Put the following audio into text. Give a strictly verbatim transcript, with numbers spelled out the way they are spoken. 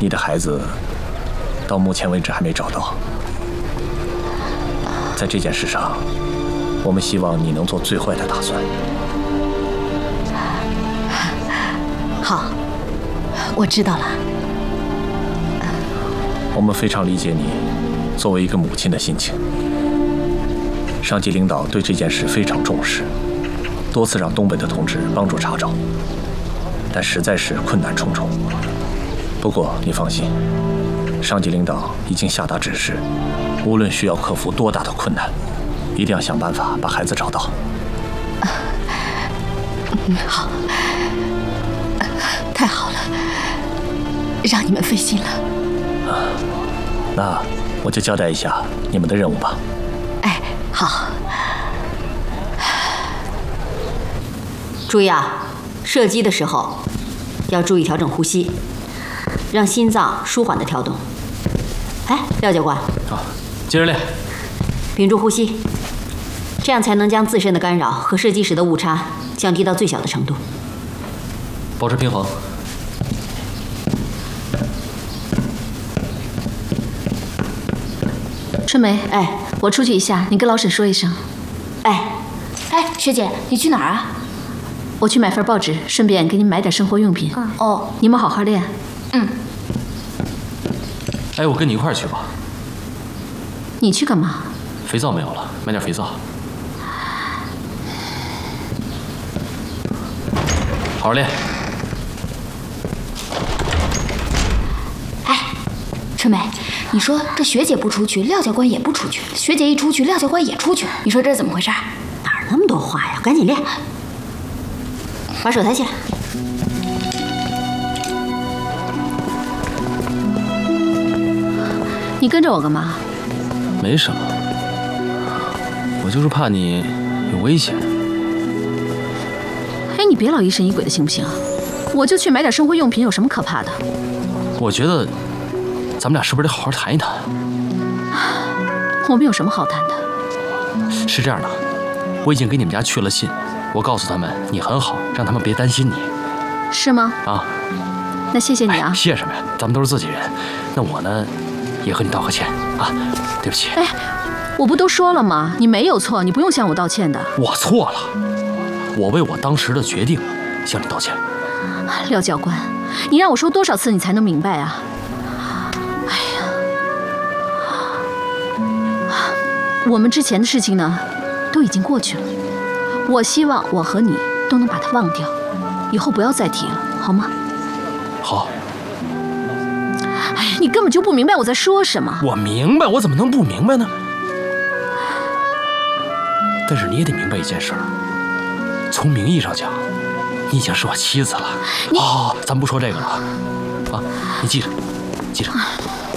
你的孩子到目前为止还没找到。在这件事上，我们希望你能做最坏的打算。 好，我知道了。 我们非常理解你作为一个母亲的心情。上级领导对这件事非常重视，多次让东北的同志帮助查找，但实在是困难重重。不过你放心，上级领导已经下达指示，无论需要克服多大的困难，一定要想办法把孩子找到。 嗯，好，太好了，让你们费心了。 啊，那我就交代一下你们的任务吧。 哎，好。 注意啊，射击的时候要注意调整呼吸，让心脏舒缓的跳动。哎，廖教官， 好，接着练， 屏住呼吸，这样才能将自身的干扰和射击时的误差降低到最小的程度。 保持平衡。 春梅， 哎， 我出去一下，你跟老沈说一声。 哎， 哎，学姐，你去哪儿啊？我去买份报纸，顺便给你买点生活用品。 嗯、哦， 你们好好练。 嗯。 哎，我跟你一块儿去吧。 你去干嘛？ 肥皂没有了，买点肥皂。好好练。 哎，春梅，你说这学姐不出去，廖教官也不出去；学姐一出去，廖教官也出去。你说这是怎么回事？ 哪儿那么多话呀？赶紧练，把手抬起来。 你跟着我干嘛？ 没什么，我就是怕你有危险。 哎，你别老疑神疑鬼的行不行？我就去买点生活用品，有什么可怕的？ 我觉得咱们俩是不是得好好谈一谈？ 我们有什么好谈的？ 是这样的，我已经给你们家去了信，我告诉他们你很好，让他们别担心你。 是吗？ 啊， 那谢谢你啊。 哎、谢什么呀？咱们都是自己人。那我呢，也和你道个歉啊，对不起。 哎，我不都说了吗？你没有错，你不用向我道歉的。 我错了，我为我当时的决定向你道歉。 廖教官，你让我说多少次你才能明白啊？哎呀，我们之前的事情呢，都已经过去了。我希望我和你都能把它忘掉，以后不要再提了，好吗？ 好。 哎，你根本就不明白我在说什么。 我明白，我怎么能不明白呢？但是你也得明白一件事儿，从名义上讲，你已经是我妻子了。 你， 好，好，咱不说这个了啊，你记着，记着。